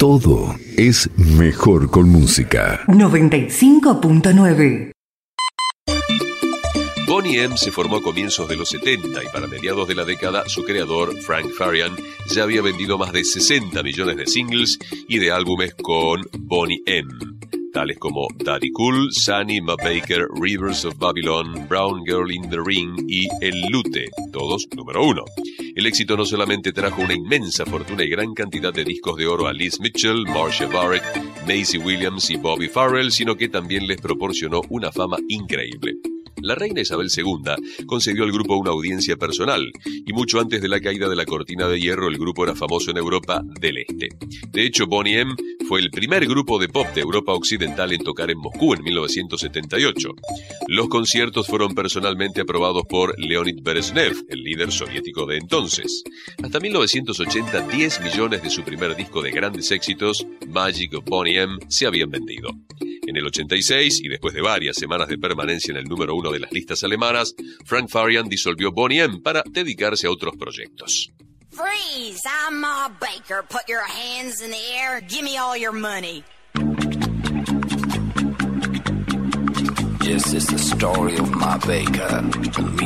Todo es mejor con música. 95.9. Boney M se formó a comienzos de los 70 y para mediados de la década su creador, Frank Farian, ya había vendido más de 60 millones de singles y de álbumes con Boney M, tales como Daddy Cool, Sunny, Ma Baker, Rivers of Babylon, Brown Girl in the Ring y El Lute, todos número 1. El éxito no solamente trajo una inmensa fortuna y gran cantidad de discos de oro a Liz Mitchell, Marcia Barrett, Maisie Williams y Bobby Farrell, sino que también les proporcionó una fama increíble. La reina Isabel II concedió al grupo una audiencia personal, y mucho antes de la caída de la cortina de hierro el grupo era famoso en Europa del Este. De hecho, Boney M fue el primer grupo de pop de Europa Occidental en tocar en Moscú en 1978. Los conciertos fueron personalmente aprobados por Leonid Brezhnev, el líder soviético de entonces. Hasta 1980, 10 millones de su primer disco de grandes éxitos, Magic of Boney M, se habían vendido. En el 86, y después de varias semanas de permanencia en el número 1 de las listas alemanas, Frank Farian disolvió Boney M para dedicarse a otros proyectos. Freeze! I'm Ma Baker. Put your hands in the air. Give me all your money. Yes, it's the story of Ma Baker.